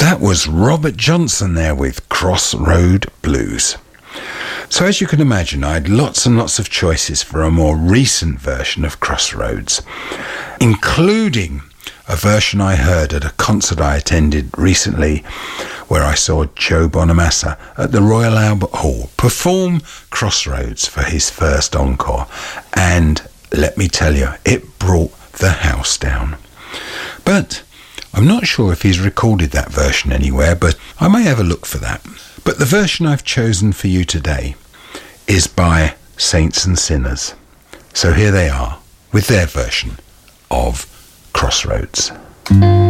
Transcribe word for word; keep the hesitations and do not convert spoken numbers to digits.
That was Robert Johnson there with Crossroad Blues. So as you can imagine, I had lots and lots of choices for a more recent version of Crossroads, including a version I heard at a concert I attended recently where I saw Joe Bonamassa at the Royal Albert Hall perform Crossroads for his first encore. And let me tell you, it brought the house down. But I'm not sure if he's recorded that version anywhere, but I may have a look for that. But the version I've chosen for you today is by Saints and Sinners. So here they are with their version of Crossroads.